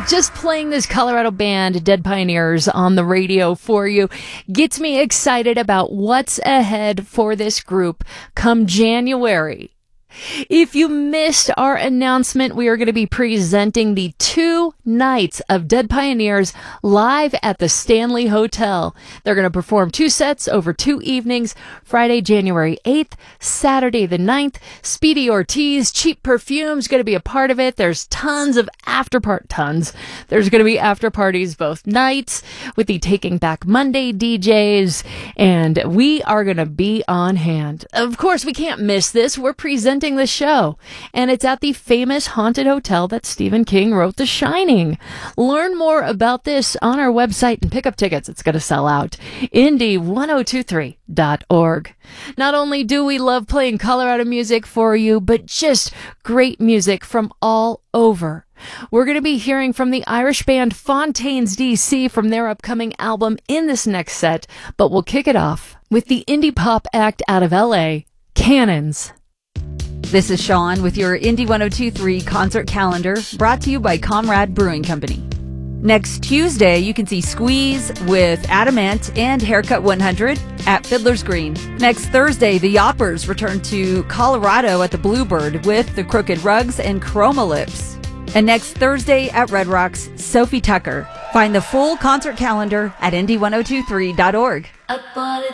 Just playing this Colorado band, Dead Pioneers, on the radio for you gets me excited about what's ahead for this group come January. If you missed our announcement, we are going to be presenting the 2 nights of Dead Pioneers live at the Stanley Hotel. They're going to perform 2 sets over 2 evenings, Friday, January 8th, Saturday the 9th. Speedy Ortiz, Cheap Perfume's going to be a part of it. There's tons of There's going to be after parties both nights with the Taking Back Monday DJs, and we are going to be on hand. Of course, we can't miss this. We're presenting the show, and it's at the famous haunted hotel that Stephen King wrote The Shining. Learn more about this on our website and pick up tickets. It's going to sell out. Indy1023.org. Not only do we love playing Colorado music for you, but just great music from all over. We're going to be hearing from the Irish band Fontaines DC from their upcoming album in this next set, but we'll kick it off with the indie pop act out of LA, Cannons. This is Sean with your Indy 1023 concert calendar, brought to you by Comrade Brewing Company. Next Tuesday, you can see Squeeze with Adamant and Haircut 100 at Fiddler's Green. Next Thursday, the Yoppers return to Colorado at the Bluebird with the Crooked Rugs and Chroma Lips. And next Thursday at Red Rocks, Sophie Tucker. Find the full concert calendar at indy1023.org.